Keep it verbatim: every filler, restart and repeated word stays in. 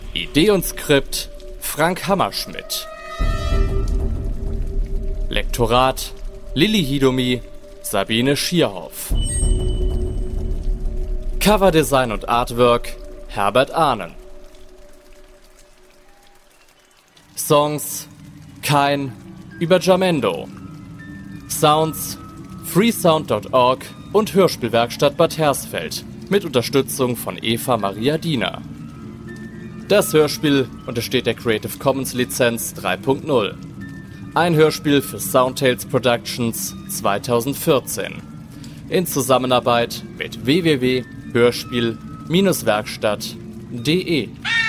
Idee und Skript Frank Hammerschmidt. Lektorat Lilly Hidomi, Sabine Schierhoff. Coverdesign und Artwork Herbert Ahnen. Songs Kein über Jamendo. Sounds freesound punkt org und Hörspielwerkstatt Bad Hersfeld mit Unterstützung von Eva Maria Diener. Das Hörspiel untersteht der Creative Commons Lizenz drei Punkt null. Ein Hörspiel für Soundtales Productions zweitausendvierzehn. In Zusammenarbeit mit w w w punkt hörspiel Bindestrich werkstatt punkt de.